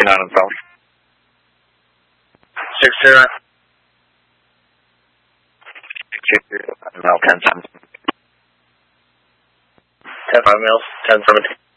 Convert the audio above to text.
working on himself. 6-0. 6-0. No, 10-7. 10-5 males. 10-17.